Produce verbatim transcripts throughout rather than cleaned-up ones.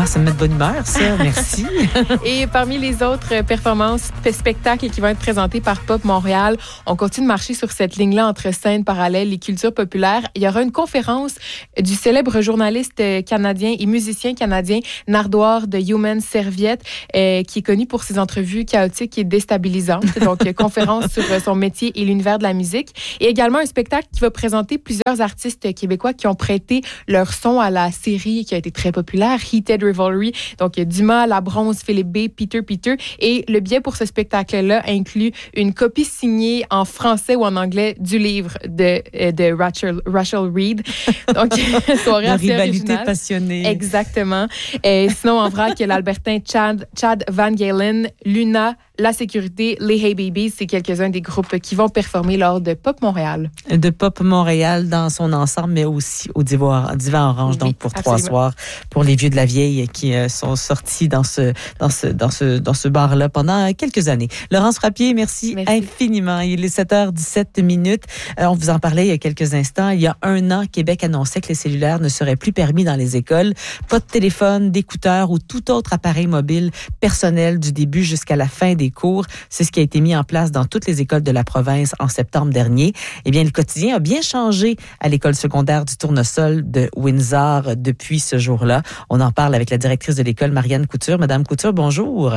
ça me met de bonne humeur, ça. Merci. Et parmi les autres performances, spectacles qui vont être présentés par Pop Montréal, on continue de marcher sur cette ligne-là entre scènes parallèles et culture populaire. Il y aura une conférence du célèbre journaliste canadien et musicien canadien Nardwuar de Human Serviette, euh, qui est connu pour ses entrevues chaotiques et déstabilisantes. Donc, conférence sur son métier et l'univers de la musique. Et également un spectacle qui va présenter plusieurs artistes québécois qui ont prêté leur son à la série qui a été très populaire, Heated Revelry. Donc, Dumas, La Bronze, Philippe B, Peter Peter. Et le billet pour ce spectacle-là inclut une copie signée en français ou en anglais du livre de, de Rachel, Rachel Reed. Donc, soirée La assez rivalité originale. passionnée. Exactement. Et sinon, en vrac, l'Albertain Chad, Chad Van Galen, Luna, La Sécurité, les Hey Babies, c'est quelques-uns des groupes qui vont performer lors de Pop Montréal. De Pop Montréal dans son ensemble, mais aussi au Divan, Divan Orange, oui, donc pour absolument. Trois soirs, pour les vieux de la vieille qui euh, sont sortis dans ce, dans ce, dans ce, dans ce bar-là pendant quelques années. Laurence Frappier, merci, merci. infiniment. Il est sept heures dix-sept minutes. Euh, on vous en parlait il y a quelques instants. Il y a un an, Québec annonçait que les cellulaires ne seraient plus permis dans les écoles. Pas de téléphone, d'écouteurs ou tout autre appareil mobile personnel du début jusqu'à la fin des cours. C'est ce qui a été mis en place dans toutes les écoles de la province en septembre dernier. Eh bien, le quotidien a bien changé à l'école secondaire du Tournesol de Windsor depuis ce jour-là. On en parle avec la directrice de l'école, Marianne Couture. Madame Couture, bonjour.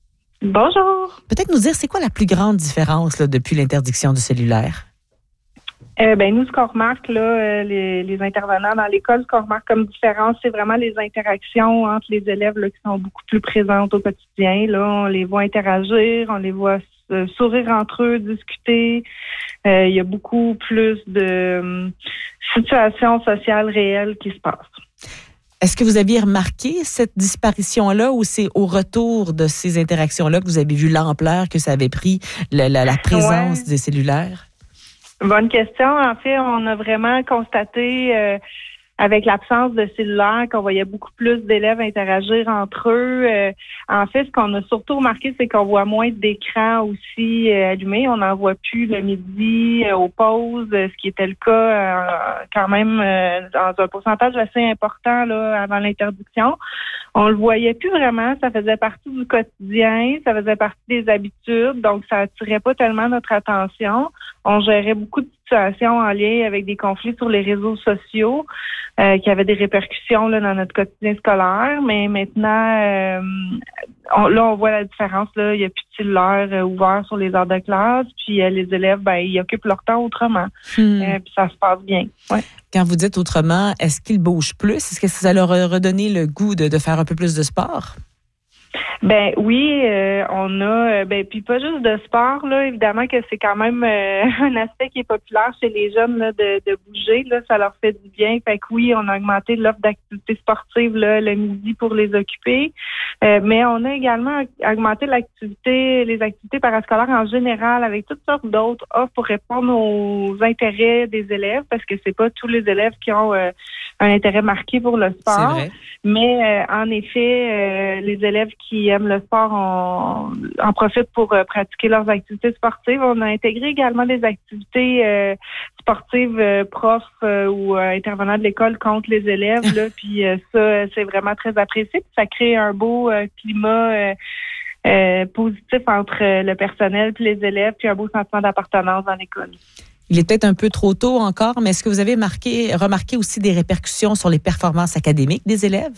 Bonjour. Peut-être nous dire, c'est quoi la plus grande différence là, depuis l'interdiction du cellulaire? Euh, ben nous, ce qu'on remarque, là, euh, les, les intervenants dans l'école, ce qu'on remarque comme différence, c'est vraiment les interactions entre les élèves là, qui sont beaucoup plus présentes au quotidien. Là, on les voit interagir, on les voit euh, sourire entre eux, discuter. Euh, il y a beaucoup plus de euh, situations sociales réelles qui se passent. Est-ce que vous aviez remarqué cette disparition-là ou c'est au retour de ces interactions-là que vous avez vu l'ampleur que ça avait pris, la, la, la présence ouais. des cellulaires? Bonne question. En fait, on a vraiment constaté euh, avec l'absence de cellulaire qu'on voyait beaucoup plus d'élèves interagir entre eux. Euh, en fait, ce qu'on a surtout remarqué, c'est qu'on voit moins d'écrans aussi euh, allumés. On n'en voit plus le midi, euh, aux pauses, euh, ce qui était le cas euh, quand même euh, dans un pourcentage assez important là avant l'interdiction. On le voyait plus vraiment, ça faisait partie du quotidien, ça faisait partie des habitudes, donc ça attirait pas tellement notre attention. On gérait beaucoup de situations en lien avec des conflits sur les réseaux sociaux euh, qui avaient des répercussions là, dans notre quotidien scolaire, mais maintenant, euh, on, là, on voit la différence. Là, il n'y a plus de cellulaire euh, ouvert sur les heures de classe, puis euh, les élèves, ben, ils occupent leur temps autrement, hmm. euh, puis ça se passe bien. Ouais. Quand vous dites autrement, est-ce qu'ils bougent plus? Est-ce que ça leur a redonné le goût de, de faire un peu plus de sport? Ben oui, euh, on a, ben puis pas juste de sport là, évidemment que c'est quand même euh, un aspect qui est populaire chez les jeunes là, de, de bouger là, ça leur fait du bien. Fait que oui, on a augmenté l'offre d'activités sportives là le midi pour les occuper, euh, mais on a également augmenté l'activité, les activités parascolaires en général avec toutes sortes d'autres offres pour répondre aux intérêts des élèves parce que c'est pas tous les élèves qui ont euh, un intérêt marqué pour le sport, mais euh, en effet, euh, les élèves qui aiment le sport en, en profitent pour euh, pratiquer leurs activités sportives. On a intégré également des activités euh, sportives euh, profs euh, ou euh, intervenants de l'école contre les élèves. Là, puis euh, ça, c'est vraiment très apprécié. Puis ça crée un beau euh, climat euh, euh, positif entre euh, le personnel puis les élèves, puis un beau sentiment d'appartenance dans l'école. Il est peut-être un peu trop tôt encore, mais est-ce que vous avez marqué, remarqué aussi des répercussions sur les performances académiques des élèves?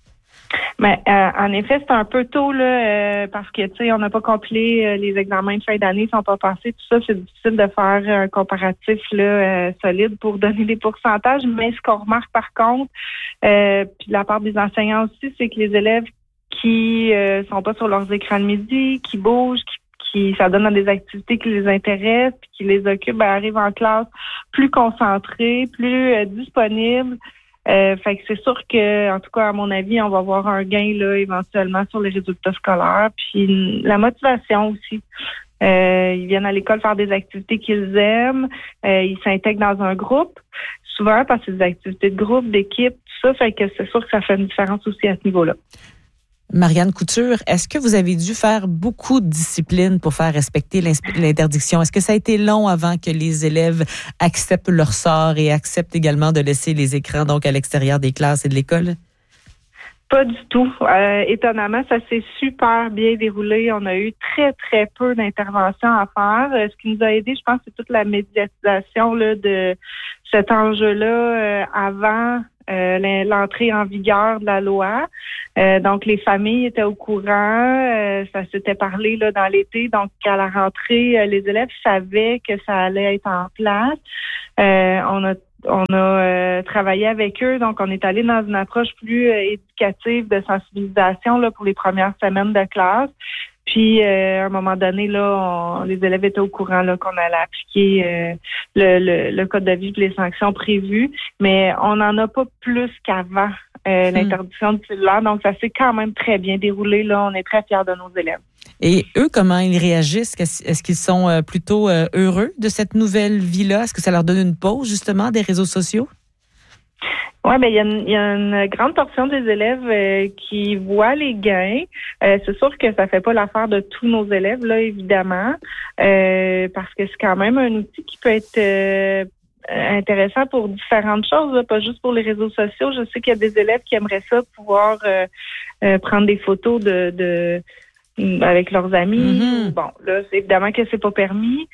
Mais euh, en effet, c'est un peu tôt là, euh, parce que tu sais, on n'a pas compilé euh, les examens de fin d'année, ils sont pas passés, tout ça, c'est difficile de faire un comparatif là euh, solide pour donner des pourcentages. Mais ce qu'on remarque par contre, euh, puis de la part des enseignants aussi, c'est que les élèves qui euh, sont pas sur leurs écrans de midi, qui bougent, qui qui ça donne dans des activités qui les intéressent, puis qui les occupent, ben, arrivent en classe plus concentrés, plus euh, disponibles. Euh, fait que c'est sûr que, en tout cas, à mon avis, on va avoir un gain là éventuellement sur les résultats scolaires, puis la motivation aussi. Euh, ils viennent à l'école faire des activités qu'ils aiment, euh, ils s'intègrent dans un groupe, souvent parce que c'est des activités de groupe, d'équipe, tout ça, fait que c'est sûr que ça fait une différence aussi à ce niveau-là. Marianne Couture, est-ce que vous avez dû faire beaucoup de discipline pour faire respecter l'interdiction? Est-ce que ça a été long avant que les élèves acceptent leur sort et acceptent également de laisser les écrans donc à l'extérieur des classes et de l'école? Pas du tout. Euh, étonnamment, ça s'est super bien déroulé. On a eu très, très peu d'interventions à faire. Euh, ce qui nous a aidé, je pense, c'est toute la médiatisation là, de cet enjeu-là euh, avant euh, l'entrée en vigueur de la loi. Euh, donc, les familles étaient au courant. Euh, ça s'était parlé là, dans l'été. Donc, à la rentrée, euh, les élèves savaient que ça allait être en place. Euh, on a On a euh, travaillé avec eux, donc on est allé dans une approche plus euh, éducative de sensibilisation là pour les premières semaines de classe. Puis euh, à un moment donné, là, on, les élèves étaient au courant là qu'on allait appliquer euh, le, le, le code de vie et les sanctions prévues, mais on n'en a pas plus qu'avant euh, mmh. l'interdiction du cellulaire. Donc ça s'est quand même très bien déroulé. Là, on est très fiers de nos élèves. Et eux, comment ils réagissent? Est-ce qu'ils sont plutôt heureux de cette nouvelle vie-là? Est-ce que ça leur donne une pause, justement, des réseaux sociaux? Oui, ben il y a une, y a une grande portion des élèves euh, qui voient les gains. Euh, c'est sûr que ça fait pas l'affaire de tous nos élèves, là, évidemment, euh, parce que c'est quand même un outil qui peut être euh, intéressant pour différentes choses, là, pas juste pour les réseaux sociaux. Je sais qu'il y a des élèves qui aimeraient ça, pouvoir euh, euh, prendre des photos de... de avec leurs amis. Mm-hmm. Bon, là, c'est évidemment que c'est pas permis.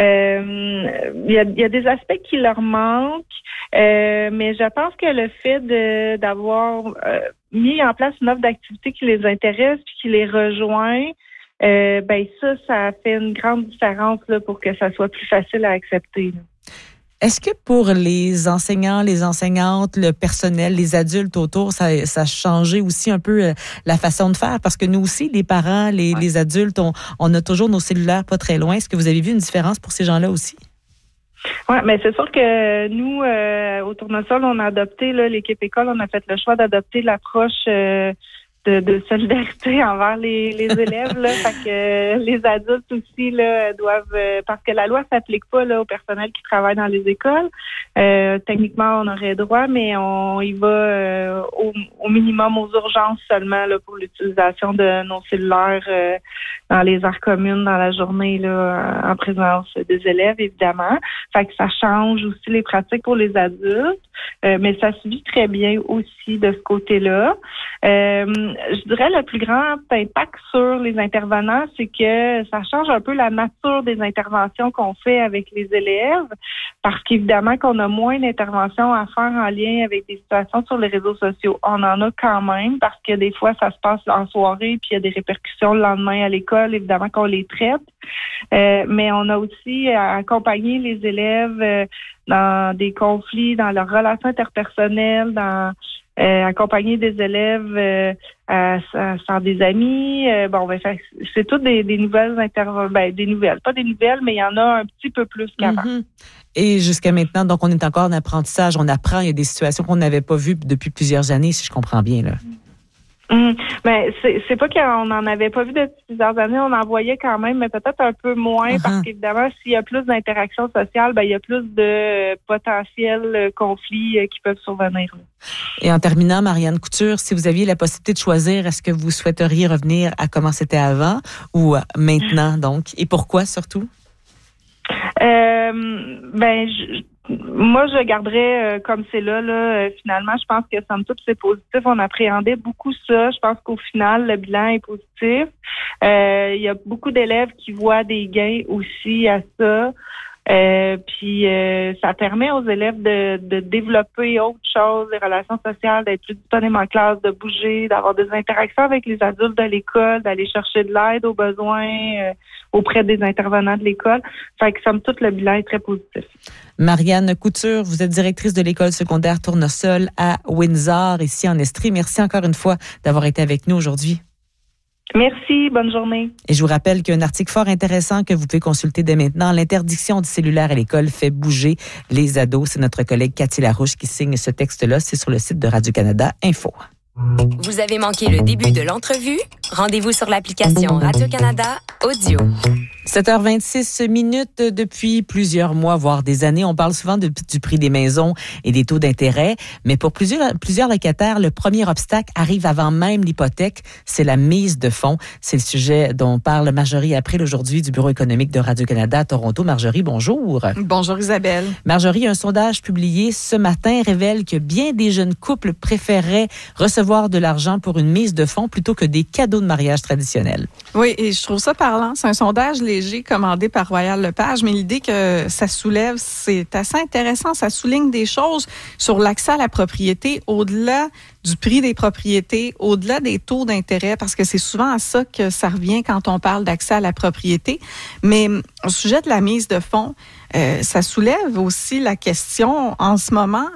Euh, il y a, il y a des aspects qui leur manquent, euh, mais je pense que le fait de d'avoir euh, mis en place une offre d'activité qui les intéresse puis qui les rejoint, euh, ben ça, ça fait une grande différence là, pour que ça soit plus facile à accepter. Là. Est-ce que pour les enseignants, les enseignantes, le personnel, les adultes autour, ça, ça a changé aussi un peu la façon de faire? Parce que nous aussi, les parents, les, ouais. les adultes, on, on a toujours nos cellulaires pas très loin. Est-ce que vous avez vu une différence pour ces gens-là aussi? Oui, mais c'est sûr que nous, euh, au Tournesol, on a adopté, là, l'équipe école, on a fait le choix d'adopter l'approche euh, De, de solidarité envers les, les élèves, là. Fait que euh, les adultes aussi là doivent euh, parce que la loi s'applique pas là au personnel qui travaille dans les écoles. Euh, techniquement, on aurait droit, mais on y va euh, au, au minimum aux urgences seulement là pour l'utilisation de nos cellulaires euh, dans les aires communes dans la journée là en présence des élèves évidemment. Fait que ça change aussi les pratiques pour les adultes, euh, mais ça se vit très bien aussi de ce côté-là. Euh, Je dirais le plus grand impact sur les intervenants, c'est que ça change un peu la nature des interventions qu'on fait avec les élèves, parce qu'évidemment qu'on a moins d'interventions à faire en lien avec des situations sur les réseaux sociaux. On en a quand même, parce que des fois, ça se passe en soirée, puis il y a des répercussions le lendemain à l'école, évidemment qu'on les traite. Euh, mais on a aussi accompagné les élèves euh, dans des conflits, dans leurs relations interpersonnelles, dans Euh, accompagner des élèves euh, à, à faire des amis. Euh, bon, ben, c'est toutes des, des nouvelles interventions, ben, des nouvelles, pas des nouvelles, mais il y en a un petit peu plus qu'avant. Mm-hmm. Et jusqu'à maintenant, donc on est encore en apprentissage, on apprend, il y a des situations qu'on n'avait pas vues depuis plusieurs années, si je comprends bien, là. Mmh. Ben, c'est, c'est pas qu'on n'en avait pas vu depuis plusieurs années, on en voyait quand même, mais peut-être un peu moins, uh-huh. parce qu'évidemment, s'il y a plus d'interactions sociales, ben, il y a plus de potentiels conflits qui peuvent survenir. Et en terminant, Marianne Couture, si vous aviez la possibilité de choisir, est-ce que vous souhaiteriez revenir à comment c'était avant ou maintenant, donc? Et pourquoi, surtout? Euh, ben, je... Moi, je garderais euh, comme c'est là, là. Euh, finalement, je pense que somme toute, c'est positif. On appréhendait beaucoup ça. Je pense qu'au final, le bilan est positif. Euh, il y a beaucoup d'élèves qui voient des gains aussi à ça. Euh, puis euh, ça permet aux élèves de, de développer autre chose, des relations sociales, d'être plus disponibles en classe, de bouger, d'avoir des interactions avec les adultes de l'école, d'aller chercher de l'aide aux besoins euh, auprès des intervenants de l'école. Fait que somme toute, le bilan est très positif. Marianne Couture, vous êtes directrice de l'école secondaire Tournesol à Windsor, ici en Estrie. Merci encore une fois d'avoir été avec nous aujourd'hui. Merci, bonne journée. Et je vous rappelle qu'il y a un article fort intéressant que vous pouvez consulter dès maintenant. L'interdiction du cellulaire à l'école fait bouger les ados. C'est notre collègue Cathy Larouche qui signe ce texte-là. C'est sur le site de Radio-Canada Info. Vous avez manqué le début de l'entrevue? Rendez-vous sur l'application Radio-Canada Audio. sept heures vingt-six minutes depuis plusieurs mois, voire des années. On parle souvent de, du prix des maisons et des taux d'intérêt, mais pour plusieurs, plusieurs locataires, le premier obstacle arrive avant même l'hypothèque, c'est la mise de fonds. C'est le sujet dont parle Marjorie April aujourd'hui du Bureau économique de Radio-Canada à Toronto. Marjorie, bonjour. Bonjour Isabelle. Marjorie, un sondage publié ce matin révèle que bien des jeunes couples préféraient recevoir recevoir de l'argent pour une mise de fonds plutôt que des cadeaux de mariage traditionnels. Oui, et je trouve ça parlant. C'est un sondage léger commandé par Royal Lepage, mais l'idée que ça soulève, c'est assez intéressant. Ça souligne des choses sur l'accès à la propriété au-delà du prix des propriétés, au-delà des taux d'intérêt, parce que c'est souvent à ça que ça revient quand on parle d'accès à la propriété. Mais au sujet de la mise de fonds, euh, ça soulève aussi la question en ce moment